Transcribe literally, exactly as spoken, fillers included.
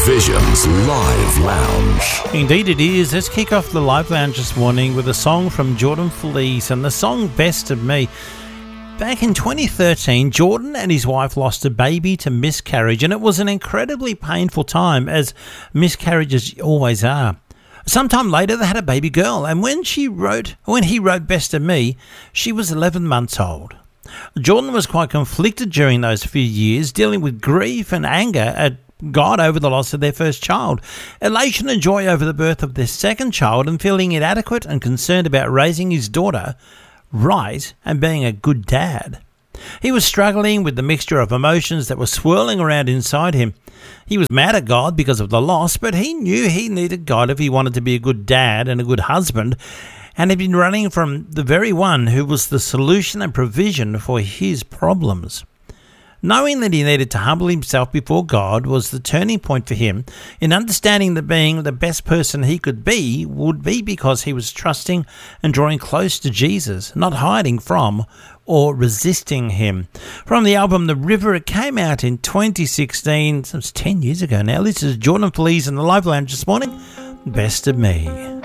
Visions Live Lounge. Indeed it is. Let's kick off the Live Lounge this morning with a song from Jordan Feliz and the song Best of Me. Back in twenty thirteen, Jordan and his wife lost a baby to miscarriage, and it was an incredibly painful time, as miscarriages always are. Sometime later, they had a baby girl, and when she wrote, when he wrote Best of Me, she was eleven months old. Jordan was quite conflicted during those few years, dealing with grief and anger at God over the loss of their first child, elation and joy over the birth of their second child, and feeling inadequate and concerned about raising his daughter right and being a good dad. He was struggling with the mixture of emotions that were swirling around inside him. He was mad at God because of the loss, but he knew he needed God if he wanted to be a good dad and a good husband, and had been running from the very one who was the solution and provision for his problems. Knowing that he needed to humble himself before God was the turning point for him in understanding that being the best person he could be would be because he was trusting and drawing close to Jesus, not hiding from or resisting him. From the album The River, it came out in twenty sixteen. It was ten years ago now. This is Jordan Feliz in the Live Lounge this morning. Best of Me.